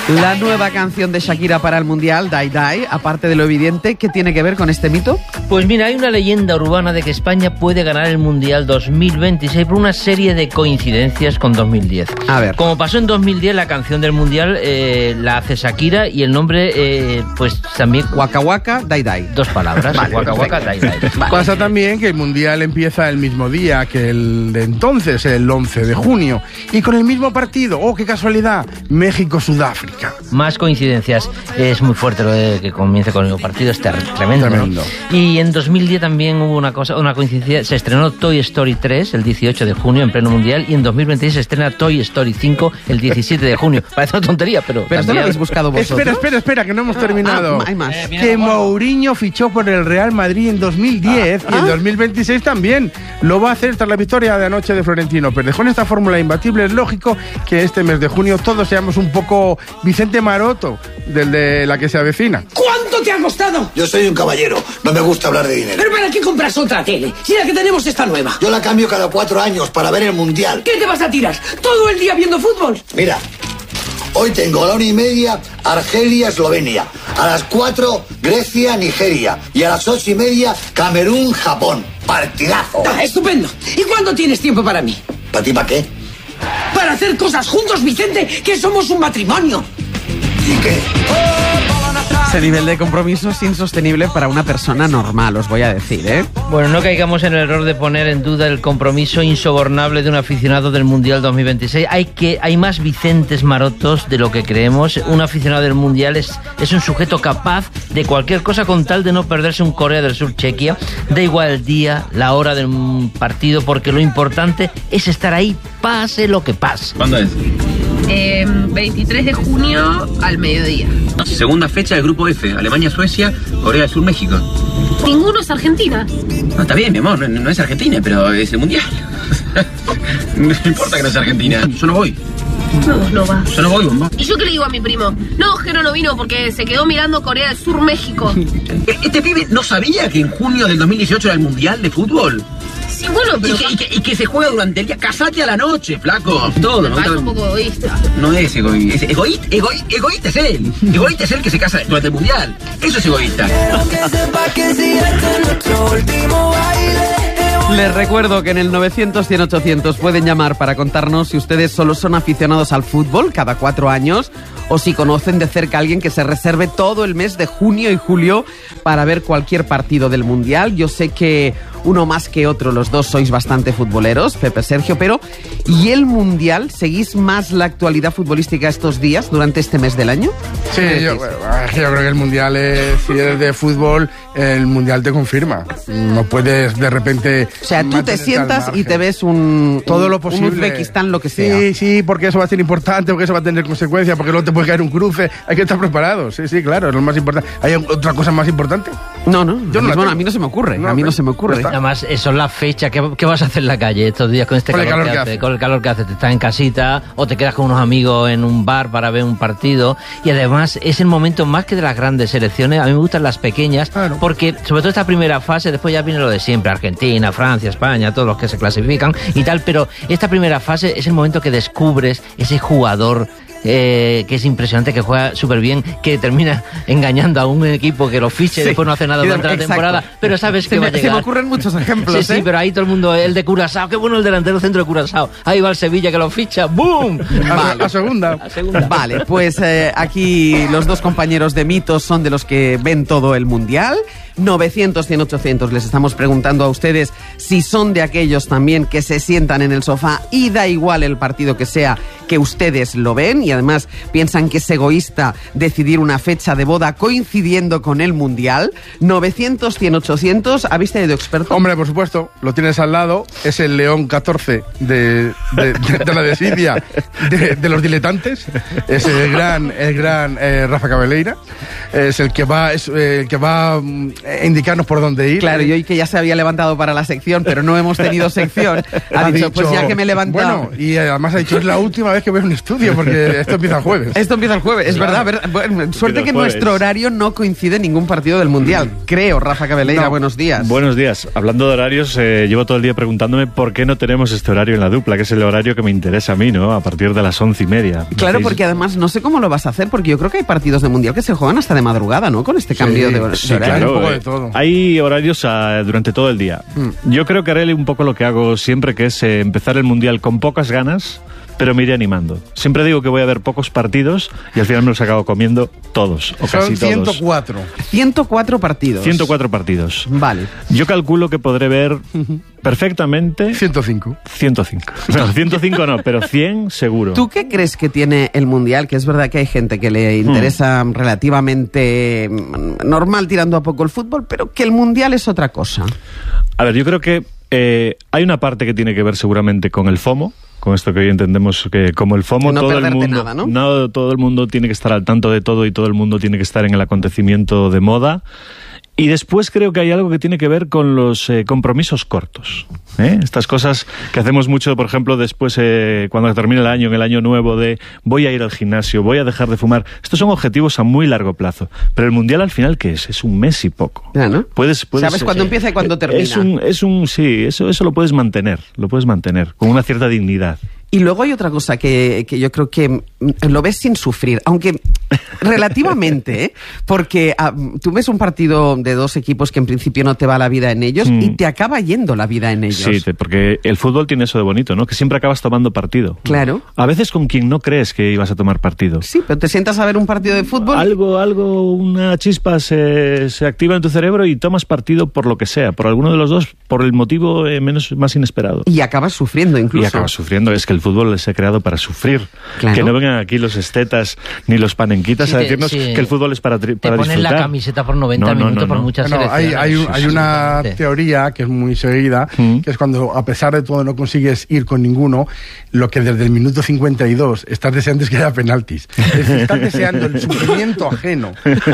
La nueva canción de Shakira para el Mundial, Die Die, aparte de lo evidente, ¿qué tiene que ver con este mito? Pues mira, hay una leyenda urbana de que España puede ganar el Mundial 2026 por una serie de coincidencias con 2010. A ver. Como pasó en 2010, la canción del Mundial la hace Shakira y el nombre, pues también... Waka Waka, Die Die. Dos palabras, Vale, Waka Waka, Die Die. Vale. Pasa también que el Mundial empieza el mismo día que el de entonces, el 11 de junio, y con el mismo partido. ¡Oh, qué casualidad! México-Sudáfrica. Más coincidencias. Es muy fuerte lo de que comience con el mismo partido, es tremendo, Tremendo. ¿no? Y en 2010 también hubo una coincidencia. Se estrenó Toy Story 3 el 18 de junio en pleno Mundial y en 2026 se estrena Toy Story 5 el 17 de junio. Parece una tontería, pero ¿Pero esto lo también... habéis buscado vosotros? Espera, que no hemos terminado. hay más. Que Mourinho fichó por el Real Madrid en 2010 y en 2026 también. Lo va a hacer tras la victoria de anoche de Florentino Pérez. Con esta fórmula imbatible es lógico que este mes de junio todos seamos un poco Vicente Maroto, del de La que se avecina. ¿Cuánto te ha costado? Yo soy un caballero, no me gusta hablar de dinero. ¿Pero para qué compras otra tele? Si la que tenemos está nueva. Yo la cambio cada 4 años para ver el Mundial. ¿Qué te vas a tirar? ¿Todo el día viendo fútbol? Mira, hoy tengo a la 1:30 Argelia-Eslovenia, a las 4 Grecia-Nigeria y a las 8:30 Camerún-Japón. ¡Partidazo! Ah, estupendo. ¿Y cuándo tienes tiempo para mí? ¿Para ti para qué? Para hacer cosas juntos, Vicente, que somos un matrimonio. ¿Y qué? Ese nivel de compromiso es insostenible para una persona normal, os voy a decir, ¿eh? Bueno, no caigamos en el error de poner en duda el compromiso insobornable de un aficionado del Mundial 2026. Hay más Vicentes Marotos de lo que creemos. Un aficionado del Mundial es un sujeto capaz de cualquier cosa con tal de no perderse un Corea del Sur-Chequia. Da igual el día, la hora del partido, porque lo importante es estar ahí, pase lo que pase. ¿Cuándo es? 23 de junio al mediodía. Segunda fecha del grupo F, Alemania-Suecia, Corea del Sur, México. Ninguno es Argentina. No, está bien, mi amor, no es Argentina, pero es el Mundial. No importa que no sea Argentina, yo no voy. No va. Yo no voy, bomba. ¿Y yo qué le digo a mi primo? No, Jero no vino porque se quedó mirando Corea del Sur, México. Este pibe no sabía que en junio del 2018 era el Mundial de fútbol. Sí, bueno, pero... Y que se juega durante el día. Casate a la noche, flaco. Todo, ¿no? Es un poco egoísta. No es egoísta. Egoísta es él. Egoísta es él que se casa durante el Mundial. Eso es egoísta. Les recuerdo que en el 900-100-800 pueden llamar para contarnos si ustedes solo son aficionados al fútbol cada 4 años o si conocen de cerca a alguien que se reserve todo el mes de junio y julio para ver cualquier partido del Mundial. Yo sé que uno más que otro, los dos sois bastante futboleros, Pepe, Sergio, pero ¿y el Mundial? ¿Seguís más la actualidad futbolística estos días, durante este mes del año? Sí, yo creo que el Mundial si eres de fútbol, el Mundial te confirma. No puedes de repente... O sea, tú te sientas y te ves todo lo posible. Un Uzbekistán, lo que sea. Sí, porque eso va a ser importante, porque eso va a tener consecuencias, porque luego te puede caer un cruce. Hay que estar preparados. Sí, claro, es lo más importante. ¿Hay otra cosa más importante? No. A mí no se me ocurre. No se me ocurre. Además, eso es la fecha. ¿Qué vas a hacer en la calle estos días con Con el calor que hace? Con el calor que hace. Te estás en casita o te quedas con unos amigos en un bar para ver un partido. Y además es el momento más que de las grandes selecciones. A mí me gustan las pequeñas, claro, porque sobre todo esta primera fase, después ya viene lo de siempre. Argentina, Francia, España, todos los que se clasifican y tal. Pero esta primera fase es el momento que descubres ese jugador que es impresionante, que juega súper bien, que termina engañando a un equipo que lo fiche y después no hace nada durante la temporada, pero sabes que va a llegar. Se me ocurren muchos ejemplos. Sí, pero ahí todo el mundo, el de Curazao, qué bueno el delantero centro de Curazao, ahí va el Sevilla que lo ficha, ¡boom! Vale. A segunda. Vale, pues aquí los dos compañeros de Mitos son de los que ven todo el Mundial. 900-100-800, les estamos preguntando a ustedes si son de aquellos también que se sientan en el sofá y da igual el partido que sea, que ustedes lo ven y además piensan que es egoísta decidir una fecha de boda coincidiendo con el Mundial. 900-100-800, ¿habéis tenido experto? Hombre, por supuesto, lo tienes al lado, es el León 14 de la desidia de los diletantes, es el gran Rafa Cabeleira, es el que va indicarnos por dónde ir. Claro, y hoy que ya se había levantado para la sección, pero no hemos tenido sección, ha dicho, pues ya que me he levantado... Bueno, y además ha dicho, es la última vez que veo un estudio, porque esto empieza el jueves. Esto empieza el jueves, es verdad. Bueno, suerte que nuestro horario no coincide en ningún partido del Mundial. Creo, Rafa Cabeleira, buenos días. Buenos días. Hablando de horarios, llevo todo el día preguntándome por qué no tenemos este horario en la dupla, que es el horario que me interesa a mí, ¿no? A partir de las 11:30. Claro, porque además no sé cómo lo vas a hacer, porque yo creo que hay partidos de Mundial que se juegan hasta de madrugada, ¿no? Con este cambio de horario. Claro, un poco de todo. Hay horarios durante todo el día. Yo creo que haré un poco lo que hago siempre, que es empezar el Mundial con pocas ganas, pero me iré animando. Siempre digo que voy a ver pocos partidos y al final me los acabo comiendo todos, o Son casi todos. 104. 104 partidos. 104 partidos. Vale. Yo calculo que podré ver perfectamente 105. 105. No, 105 no, pero 100 seguro. ¿Tú qué crees que tiene el Mundial? Que es verdad que hay gente que le interesa relativamente normal tirando a poco el fútbol, pero que el Mundial es otra cosa. A ver, yo creo que hay una parte que tiene que ver seguramente con el FOMO, con esto que hoy entendemos que como el FOMO, que no todo el perderte mundo, nada, ¿no? todo el mundo tiene que estar al tanto de todo y todo el mundo tiene que estar en el acontecimiento de moda. Y después creo que hay algo que tiene que ver con los compromisos cortos. Estas cosas que hacemos mucho, por ejemplo, después cuando termine el año, en el año nuevo, de voy a ir al gimnasio, voy a dejar de fumar. Estos son objetivos a muy largo plazo. Pero el Mundial al final, ¿qué es? Es un mes y poco. Ya, ¿no? Puedes ¿Sabes cuándo empieza y cuándo termina? Sí, eso lo puedes mantener con una cierta dignidad. Y luego hay otra cosa que yo creo que lo ves sin sufrir, aunque relativamente, porque tú ves un partido de dos equipos que en principio no te va la vida en ellos y te acaba yendo la vida en ellos. Sí, porque el fútbol tiene eso de bonito, ¿no? Que siempre acabas tomando partido. Claro. A veces con quien no crees que ibas a tomar partido. Sí, pero te sientas a ver un partido de fútbol. Una chispa se activa en tu cerebro y tomas partido por lo que sea, por alguno de los dos, por el motivo más inesperado. Y acabas sufriendo incluso. Y acabas sufriendo, es que el fútbol se ha creado para sufrir. Claro. Que no vengan aquí los estetas ni los panenquitas a decirnos que el fútbol es para disfrutar. Te ponen la camiseta por 90 minutos por muchas selecciones. Hay una teoría que es muy seguida, que es cuando a pesar de todo no consigues ir con ninguno, lo que desde el minuto 52 estás deseando es que haya penaltis. Es decir, estás deseando el sufrimiento ajeno,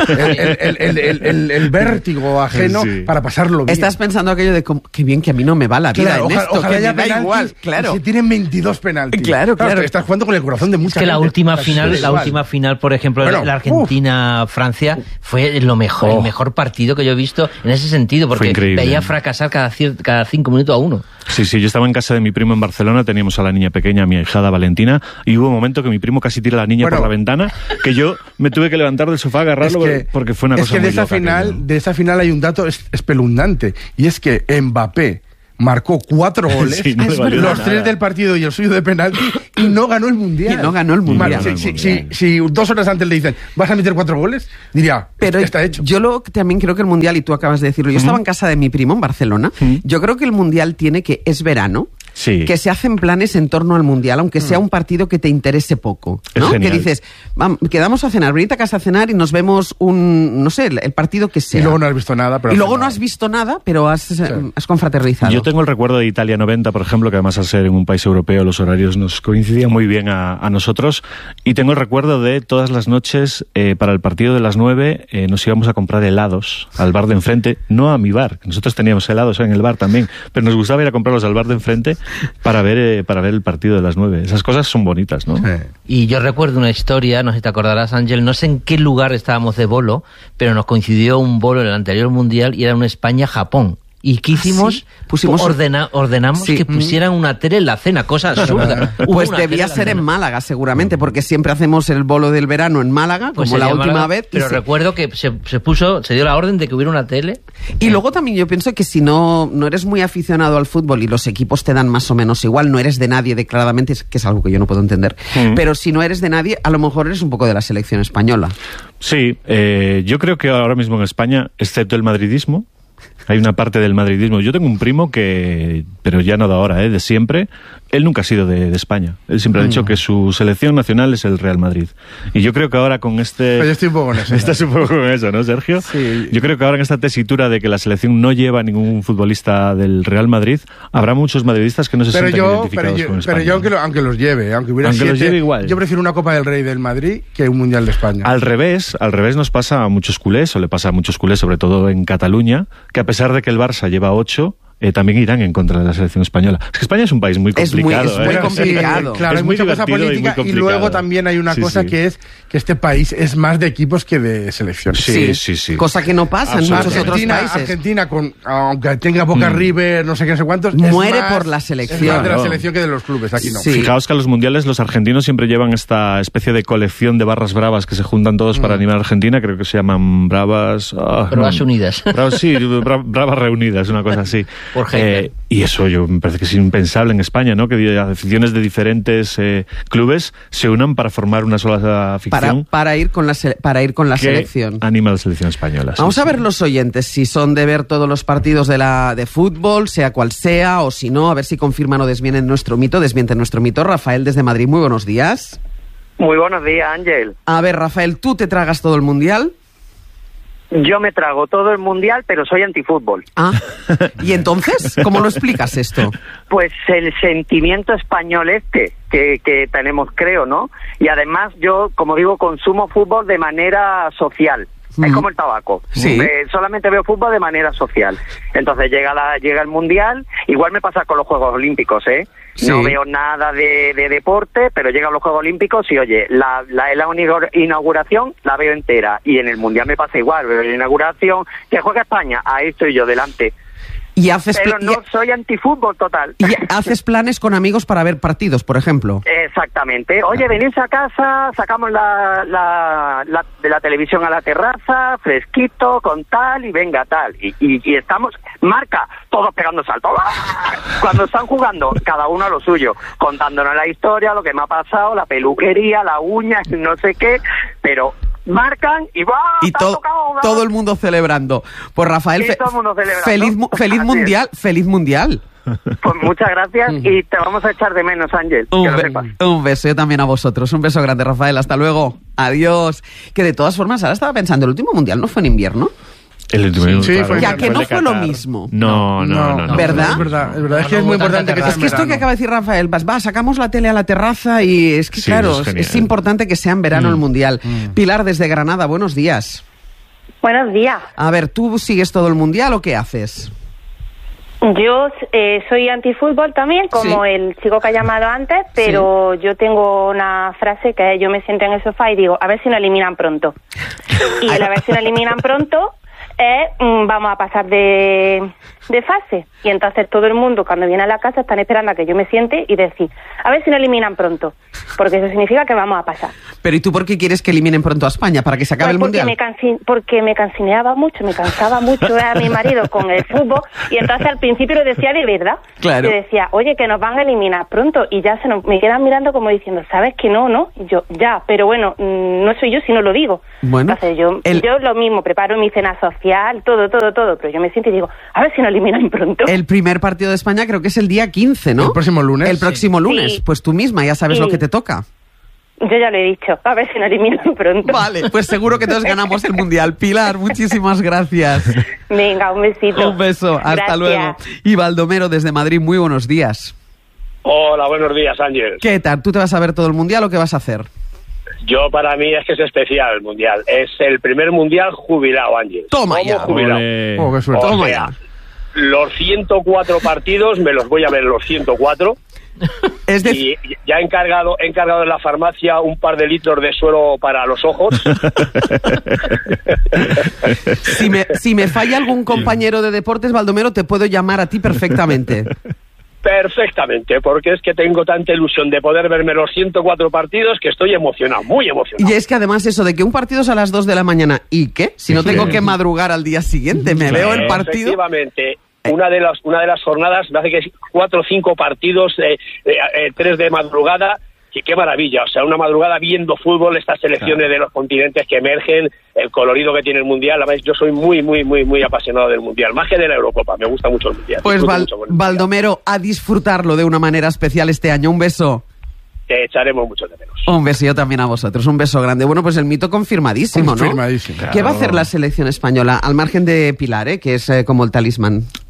el vértigo ajeno para pasarlo bien. Estás pensando aquello de qué bien que a mí no me va la vida en esto, ojalá que haya me da penaltis, igual. Claro. Si tienen 22 penaltis. Claro. Estás jugando con el corazón de mucha gente. La última final, por ejemplo, la Argentina-Francia, fue el mejor partido que yo he visto en ese sentido, porque veía fracasar cada 5 minutos a uno. Sí, yo estaba en casa de mi primo en Barcelona, teníamos a la niña pequeña, mi ahijada Valentina, y hubo un momento que mi primo casi tira a la niña por la ventana, que yo me tuve que levantar del sofá, agarrarlo, porque fue una cosa muy loca. De esa final hay un dato espeluznante, y es que Mbappé marcó 4 goles, los 3 del partido y el suyo de penalti, y no ganó el Mundial. Si 2 horas antes le dicen, ¿vas a meter 4 goles? Diría, pero está hecho. Yo también creo que el Mundial, y tú acabas de decirlo, yo estaba en casa de mi primo en Barcelona, yo creo que el Mundial es verano, que se hacen planes en torno al Mundial, aunque sea un partido que te interese poco, ¿no? Que dices, quedamos a cenar, venid a casa a cenar y nos vemos el partido que sea. Y luego no has visto nada. Pero has confraternizado. Yo tengo el recuerdo de Italia 90, por ejemplo, que además al ser en un país europeo los horarios nos coincidían muy bien a nosotros, y tengo el recuerdo de todas las noches para el partido de las 9 nos íbamos a comprar helados al bar de enfrente, no a mi bar, nosotros teníamos helados en el bar también, pero nos gustaba ir a comprarlos al bar de enfrente para ver el partido de las 9. Esas cosas son bonitas, ¿no? Y yo recuerdo una historia, no sé si te acordarás, Ángel, no sé en qué lugar estábamos de bolo, pero nos coincidió un bolo en el anterior Mundial y era un España-Japón. ¿Y qué hicimos? Ordenamos que pusieran una tele en la cena, cosa absurda. Pues debía ser en Málaga, seguramente, porque siempre hacemos el bolo del verano en Málaga, como la última vez. Pero recuerdo que se dio la orden de que hubiera una tele. Y luego también yo pienso que si no eres muy aficionado al fútbol y los equipos te dan más o menos igual, no eres de nadie declaradamente, que es algo que yo no puedo entender, pero si no eres de nadie, a lo mejor eres un poco de la selección española. Sí, yo creo que ahora mismo en España, excepto el madridismo, hay una parte del madridismo. Yo tengo un primo pero ya no de ahora, de siempre, él nunca ha sido de España. Él siempre ha dicho que su selección nacional es el Real Madrid. Y yo creo que ahora con Pero yo estoy un poco con eso. Estás un poco con eso, ¿no, Sergio? Sí. Yo creo que ahora en esta tesitura de que la selección no lleva a ningún futbolista del Real Madrid, habrá muchos madridistas que no se sientan identificados con España. Pero yo aunque los lleve, aunque hubiera 7, los lleve igual. Yo prefiero una Copa del Rey del Madrid que un Mundial de España. Al revés nos pasa a muchos culés, o le pasa a muchos culés, sobre todo en Cataluña, que a pesar de que el Barça lleva 8, también irán en contra de la selección española. Es que España es un país muy complicado. Es muy complicado. Claro, hay mucha cosa política y luego también hay una cosa que es que este país es más de equipos que de selecciones. Sí. Cosa que no pasa en muchos otros países. Argentina, aunque tenga Boca River, no sé qué, no sé cuántos, muere por la selección. Es más de la selección que de los clubes, aquí no. Sí. Fijaos que a los mundiales los argentinos siempre llevan esta especie de colección de barras bravas que se juntan todos para animar a Argentina, creo que se llaman bravas... Bravas unidas. Bravas reunidas, una cosa así. Por y eso me parece que es impensable en España, ¿no? Que aficiones de diferentes clubes se unan para formar una sola afición. Para ir con la selección. Anima a la selección española. Vamos a ver los oyentes, si son de ver todos los partidos de fútbol, sea cual sea, o si no, a ver si confirman o desmienten nuestro mito. Rafael desde Madrid, muy buenos días. Muy buenos días, Ángel. A ver, Rafael, ¿tú te tragas todo el mundial? Yo me trago todo el mundial, pero soy antifútbol. ¿Y entonces? ¿Cómo lo explicas esto? Pues el sentimiento español que tenemos, creo, ¿no? Y además yo, como digo, consumo fútbol de manera social. Es como el tabaco. Sí. Solamente veo fútbol de manera social. Entonces llega el mundial. Igual me pasa con los Juegos Olímpicos, ¿eh? Sí. No veo nada de deporte, pero llegan los Juegos Olímpicos y, oye, la inauguración la veo entera. Y en el mundial me pasa igual. Veo la inauguración. Que juega España. Ahí estoy yo delante. Pero no soy antifútbol total. ¿Y haces planes con amigos para ver partidos, por ejemplo? Exactamente. Oye, venís a casa, sacamos de la televisión a la terraza, fresquito, con tal, y venga, tal. Y estamos, marca, todos pegando saltos. Cuando están jugando, cada uno a lo suyo, contándonos la historia, lo que me ha pasado, la peluquería, la uña, no sé qué, pero... marcan y va todo el mundo celebrando. Pues Rafael, feliz mundial. Pues muchas gracias y te vamos a echar de menos, Ángel. Un beso, yo también a vosotros. Un beso grande, Rafael, hasta luego. Adiós. Que de todas formas, ahora estaba pensando, el último mundial no fue en invierno. Ya que no fue lo mismo. No. ¿Verdad? Es verdad. Es que es muy importante que sea. Es que esto que acaba de decir Rafael, sacamos la tele a la terraza y es que, claro, es importante que sea en verano el mundial. Pilar, desde Granada, buenos días. Buenos días. A ver, ¿tú sigues todo el mundial o qué haces? Yo soy antifútbol también, como el chico que ha llamado antes, pero yo tengo una frase que yo me siento en el sofá y digo, a ver si nos eliminan pronto. Y a ver si nos eliminan pronto... vamos a pasar de fase. Y entonces todo el mundo, cuando viene a la casa, están esperando a que yo me siente y decir, a ver si no eliminan pronto, porque eso significa que vamos a pasar. Pero ¿y tú por qué quieres que eliminen pronto a España? ¿Para que se acabe el mundial? Porque me cansaba mucho a mi marido con el fútbol, y entonces al principio lo decía de verdad. Claro. Yo decía, oye, que nos van a eliminar pronto, y ya me quedan mirando como diciendo, ¿sabes que no? Y yo, ya, pero bueno, no soy yo si no lo digo. Bueno, entonces yo lo mismo, preparo mi cena social, todo, pero yo me siento y digo, a ver si nos eliminan pronto. El primer partido de España creo que es el día 15, ¿no? El próximo lunes. El próximo lunes. Sí. Pues tú misma ya sabes lo que te toca. Yo ya lo he dicho, a ver si nos eliminan pronto. Vale, pues seguro que todos ganamos el mundial. Pilar, muchísimas gracias. Venga, un besito. Un beso, hasta luego. Y Baldomero desde Madrid, muy buenos días. Hola, buenos días, Ángel. ¿Qué tal? ¿Tú te vas a ver todo el mundial o qué vas a hacer? Yo, para mí, es que es especial el mundial. Es el primer mundial jubilado, Ángel. Toma ya. Jubilado. Oh, qué suerte. Toma ya. Los 104 partidos me los voy a ver los 104. Y ya he encargado en la farmacia un par de litros de suero para los ojos. Si me falla algún compañero de deportes, Baldomero, te puedo llamar a ti perfectamente. Perfectamente, porque es que tengo tanta ilusión de poder verme los 104 partidos que estoy emocionado, muy emocionado. Y es que además eso de que un partido es a las 2 de la mañana, ¿y qué? Si no tengo que madrugar al día siguiente, me veo el partido... Efectivamente, una de las jornadas me hace que 4 o 5 partidos, 3 de madrugada... Qué maravilla, o sea, una madrugada viendo fútbol, estas selecciones de los continentes que emergen, el colorido que tiene el Mundial. Además, yo soy muy apasionado del Mundial, más que de la Eurocopa, me gusta mucho el Mundial. Pues Baldomero, a disfrutarlo de una manera especial este año. Un beso. Te echaremos mucho de menos. Un beso yo también a vosotros, un beso grande. Bueno, pues el mito confirmadísimo, ¿no? Confirmadísimo. ¿Qué va a hacer la selección española, al margen de Pilar, que es como el talismán?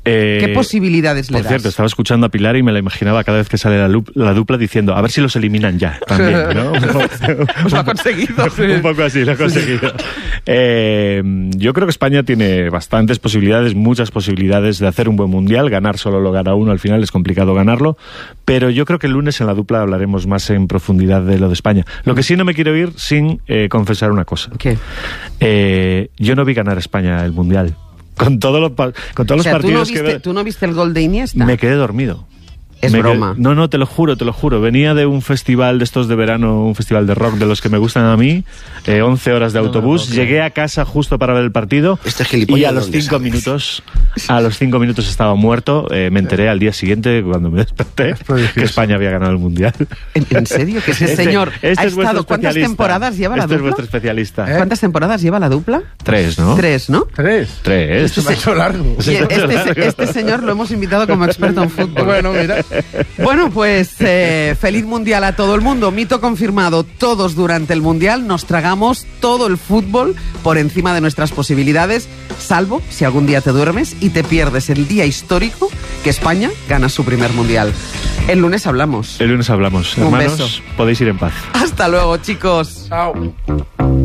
¿Qué posibilidades le das? Por cierto, estaba escuchando a Pilar y me la imaginaba cada vez que sale la dupla diciendo, a ver si los eliminan ya, también, ¿no? Pues lo ha conseguido. Un poco así, lo ha conseguido. Yo creo que España tiene bastantes posibilidades, muchas posibilidades de hacer un buen mundial. Ganar solo lo gana uno, al final es complicado ganarlo. Pero yo creo que el lunes en la dupla hablaremos más en profundidad de lo de España. Lo que sí no me quiero ir sin confesar una cosa. ¿Qué? Yo no vi ganar España el mundial. Con todos los partidos ¿Tú no viste el gol de Iniesta? Me quedé dormido. Es broma. No, te lo juro. Venía de un festival de estos de verano, un festival de rock de los que me gustan a mí, 11 horas de autobús. Llegué a casa justo para ver el partido y a los 5 minutos estaba muerto. Me enteré al día siguiente, cuando me desperté, que España había ganado el Mundial. ¿En serio? Que ese señor ha estado... ¿Cuántas temporadas lleva la dupla? Es vuestro especialista. ¿Cuántas temporadas lleva la dupla? 3, ¿no? 3, ¿no? 3. Esto me ha hecho largo. Este señor lo hemos invitado como experto en fútbol. Bueno, mira... Bueno, pues feliz mundial a todo el mundo. Mito confirmado, todos durante el mundial nos tragamos todo el fútbol por encima de nuestras posibilidades, salvo si algún día te duermes y te pierdes el día histórico que España gana su primer mundial. El lunes hablamos. Hermanos, Un beso. podéis ir en paz. Hasta luego, chicos. Chao.